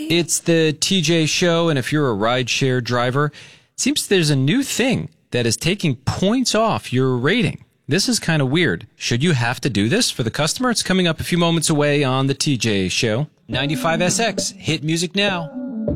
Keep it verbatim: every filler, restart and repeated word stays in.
It's the T J Show, and if you're a rideshare driver, it seems there's a new thing that is taking points off your rating. This is kind of weird. Should you have to do this for the customer? It's coming up a few moments away on the T J Show. ninety-five S X, hit music now.